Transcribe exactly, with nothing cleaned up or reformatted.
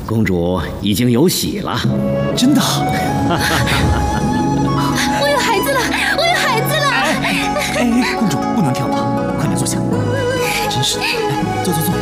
公主已经有喜了。 真的？ 我有孩子了，我有孩子了！ 哎哎，公主不能跳吧？快点坐下。真是的，哎，坐坐坐。